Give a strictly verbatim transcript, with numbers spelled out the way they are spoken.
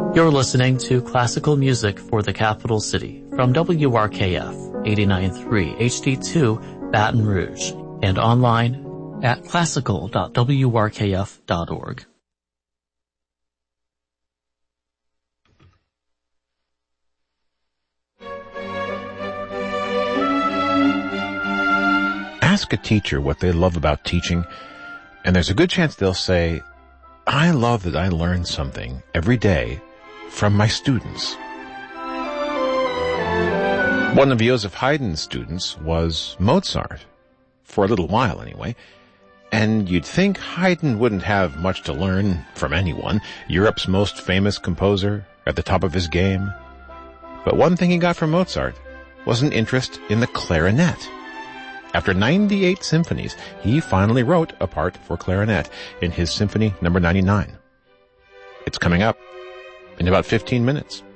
You're listening to classical music for the capital city from W R K F eighty-nine point three H D two Baton Rouge and online at classical dot w r k f dot org. Ask a teacher what they love about teaching, and there's a good chance they'll say, I love that I learn something every day from my students. One of Joseph Haydn's students was Mozart, for a little while anyway, and you'd think Haydn wouldn't have much to learn from anyone, Europe's most famous composer, at the top of his game. But one thing he got from Mozart was an interest in the clarinet. After ninety-eight symphonies, he finally wrote a part for clarinet in his Symphony number ninety-nine. It's coming up in about fifteen minutes.